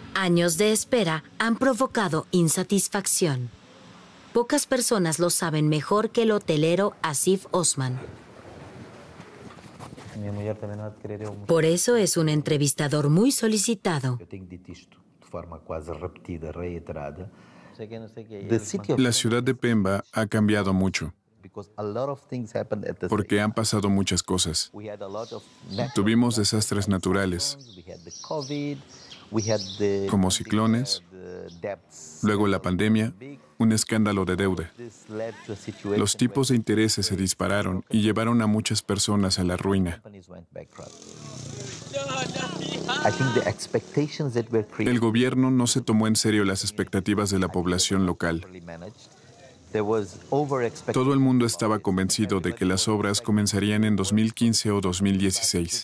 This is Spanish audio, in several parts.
Años de espera han provocado insatisfacción. Pocas personas lo saben mejor que el hotelero Asif Osman. Por eso es un entrevistador muy solicitado. La ciudad de Pemba ha cambiado mucho, porque han pasado muchas cosas. Tuvimos desastres naturales, como ciclones, luego la pandemia, un escándalo de deuda. Los tipos de intereses se dispararon y llevaron a muchas personas a la ruina. El gobierno no se tomó en serio las expectativas de la población local. Todo el mundo estaba convencido de que las obras comenzarían en 2015 o 2016.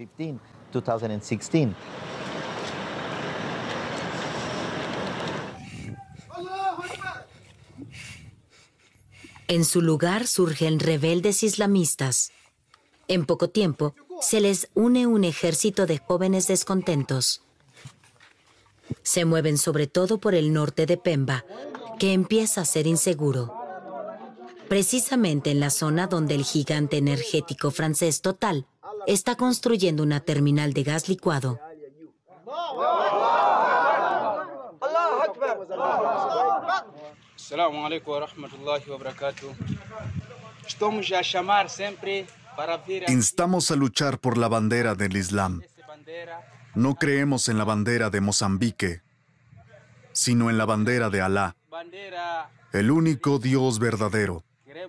En su lugar surgen rebeldes islamistas. En poco tiempo, se les une un ejército de jóvenes descontentos. Se mueven sobre todo por el norte de Pemba, que empieza a ser inseguro. Precisamente en la zona donde el gigante energético francés Total está construyendo una terminal de gas licuado. Assalamu alaikum wa rahmatullahi wa barakatuh. Estamos a llamar siempre para ver. Instamos a luchar por la bandera del Islam. No creemos en la bandera de Mozambique, sino en la bandera de Alá, el único Dios verdadero.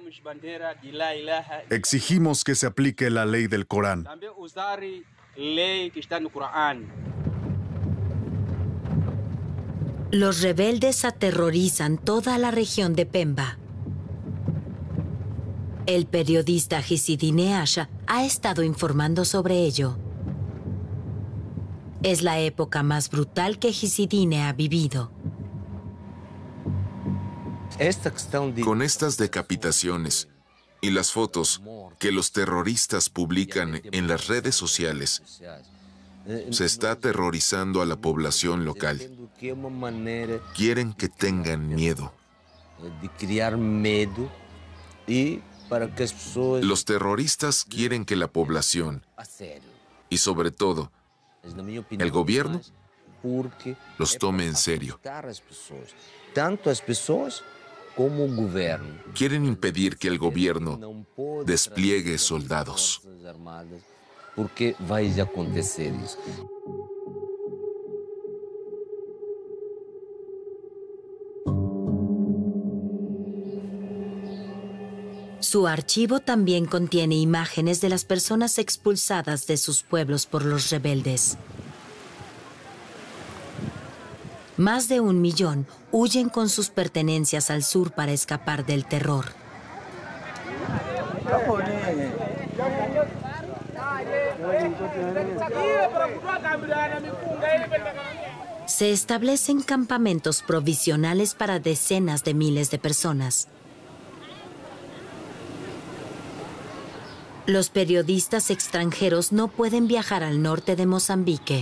Exigimos que se aplique la ley del Corán. Los rebeldes aterrorizan toda la región de Pemba. El periodista Hisidine Asha ha estado informando sobre ello. Es la época más brutal que Hisidine ha vivido. Con estas decapitaciones y las fotos que los terroristas publican en las redes sociales, se está aterrorizando a la población local. Quieren que tengan miedo. Los terroristas quieren que la población, y sobre todo, el gobierno, los tome en serio. Quieren impedir que el gobierno despliegue soldados. Porque vai acontecer isso. Su archivo también contiene imágenes de las personas expulsadas de sus pueblos por los rebeldes. Más de 1 millón huyen con sus pertenencias al sur para escapar del terror. Se establecen campamentos provisionales para decenas de miles de personas. Los periodistas extranjeros no pueden viajar al norte de Mozambique.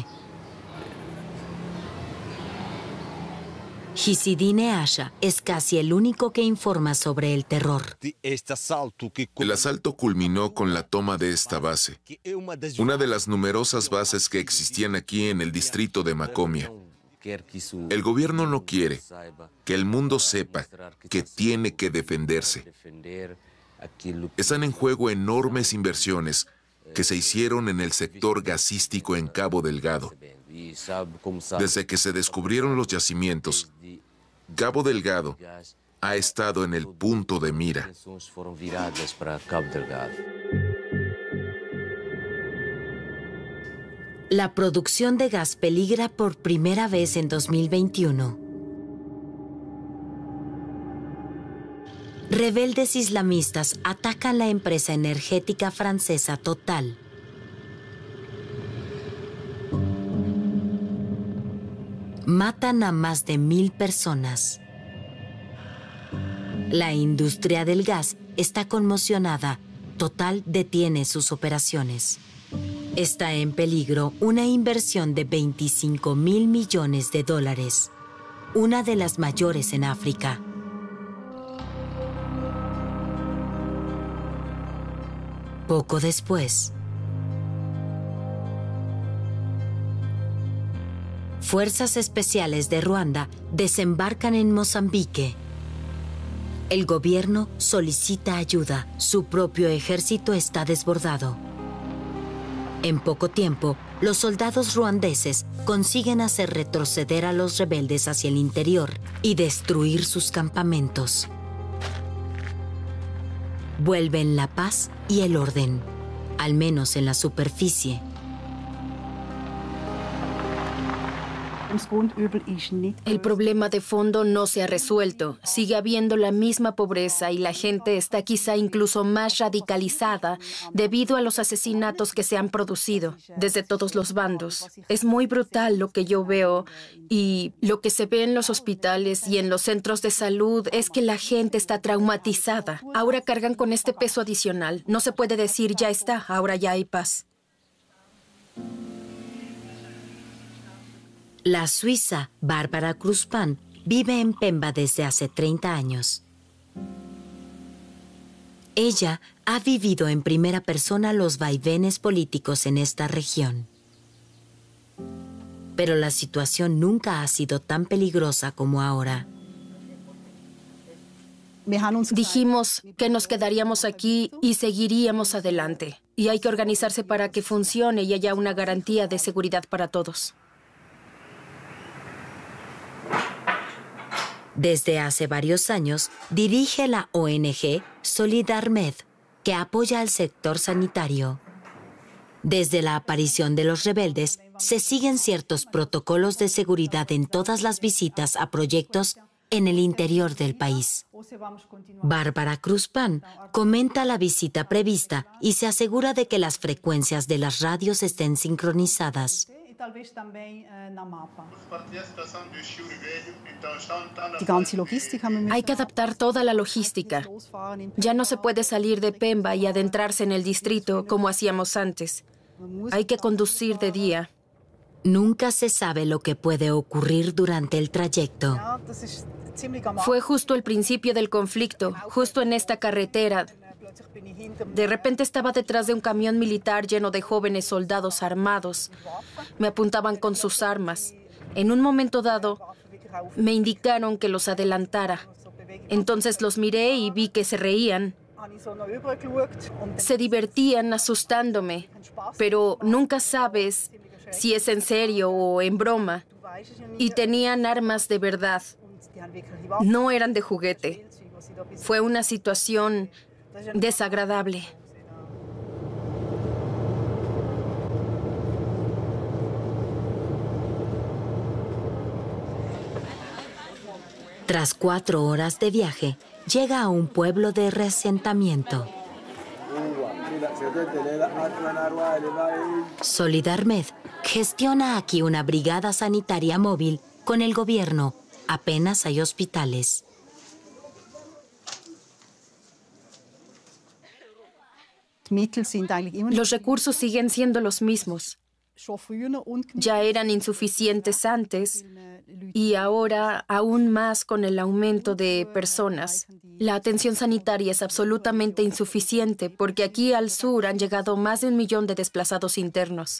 Hisidine Asha es casi el único que informa sobre el terror. El asalto culminó con la toma de esta base, una de las numerosas bases que existían aquí en el distrito de Macomia. El gobierno no quiere que el mundo sepa que tiene que defenderse. Están en juego enormes inversiones que se hicieron en el sector gasístico en Cabo Delgado. Desde que se descubrieron los yacimientos, Cabo Delgado ha estado en el punto de mira. La producción de gas peligra por primera vez en 2021. Rebeldes islamistas atacan la empresa energética francesa Total. Matan a más de 1000 personas. La industria del gas está conmocionada. Total detiene sus operaciones. Está en peligro una inversión de $25.000 millones, una de las mayores en África. Poco después, fuerzas especiales de Ruanda desembarcan en Mozambique. El gobierno solicita ayuda. Su propio ejército está desbordado. En poco tiempo, los soldados ruandeses consiguen hacer retroceder a los rebeldes hacia el interior y destruir sus campamentos. Vuelven la paz y el orden, al menos en la superficie. El problema de fondo no se ha resuelto. Sigue habiendo la misma pobreza y la gente está quizá incluso más radicalizada debido a los asesinatos que se han producido desde todos los bandos. Es muy brutal lo que yo veo y lo que se ve en los hospitales y en los centros de salud es que la gente está traumatizada. Ahora cargan con este peso adicional. No se puede decir ya está, ahora ya hay paz. La suiza Bárbara Cruzpan vive en Pemba desde hace 30 años. Ella ha vivido en primera persona los vaivenes políticos en esta región. Pero la situación nunca ha sido tan peligrosa como ahora. Dijimos que nos quedaríamos aquí y seguiríamos adelante. Y hay que organizarse para que funcione y haya una garantía de seguridad para todos. Desde hace varios años, dirige la ONG Solidarmed, que apoya al sector sanitario. Desde la aparición de los rebeldes, se siguen ciertos protocolos de seguridad en todas las visitas a proyectos en el interior del país. Bárbara Cruzpan comenta la visita prevista y se asegura de que las frecuencias de las radios estén sincronizadas. Hay que adaptar toda la logística. Ya no se puede salir de Pemba y adentrarse en el distrito como hacíamos antes. Hay que conducir de día. Nunca se sabe lo que puede ocurrir durante el trayecto. Fue justo el principio del conflicto, justo en esta carretera. De repente estaba detrás de un camión militar lleno de jóvenes soldados armados. Me apuntaban con sus armas. En un momento dado, me indicaron que los adelantara. Entonces los miré y vi que se reían. Se divertían asustándome, pero nunca sabes si es en serio o en broma. Y tenían armas de verdad. No eran de juguete. Fue una situación desagradable. Tras 4 horas de viaje, llega a un pueblo de reasentamiento. Solidarmed gestiona aquí una brigada sanitaria móvil con el gobierno. Apenas hay hospitales. Los recursos siguen siendo los mismos. Ya eran insuficientes antes y ahora aún más con el aumento de personas. La atención sanitaria es absolutamente insuficiente porque aquí al sur han llegado más de 1 millón de desplazados internos.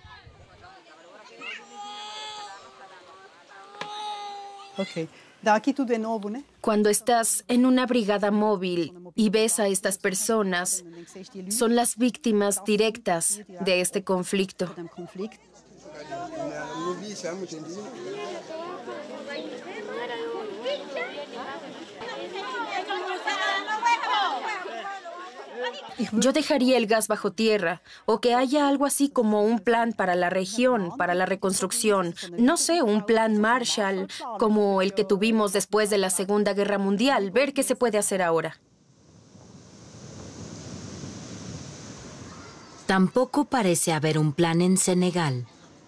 Cuando estás en una brigada móvil y ves a estas personas, son las víctimas directas de este conflicto. Yo dejaría el gas bajo tierra o que haya algo así como un plan para la región, para la reconstrucción. No sé, un plan Marshall como el que tuvimos después de la Segunda Guerra Mundial. Ver qué se puede hacer ahora. Tampoco parece haber un plan en Senegal.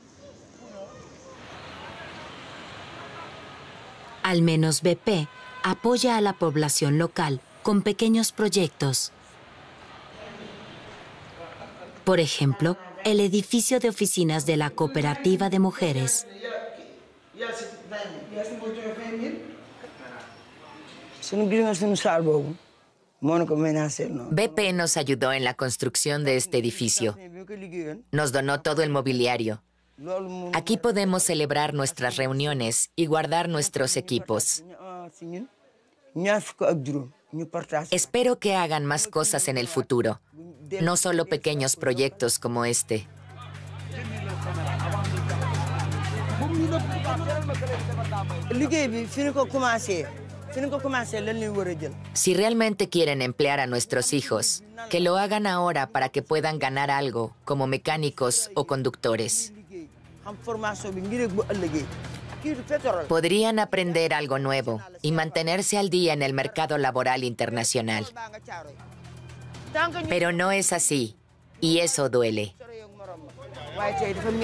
Al menos BP apoya a la población local con pequeños proyectos. Por ejemplo, el edificio de oficinas de la Cooperativa de Mujeres. BP nos ayudó en la construcción de este edificio. Nos donó todo el mobiliario. Aquí podemos celebrar nuestras reuniones y guardar nuestros equipos. Espero que hagan más cosas en el futuro, no solo pequeños proyectos como este. Si realmente quieren emplear a nuestros hijos, que lo hagan ahora para que puedan ganar algo, como mecánicos o conductores. Podrían aprender algo nuevo y mantenerse al día en el mercado laboral internacional. Pero no es así, y eso duele.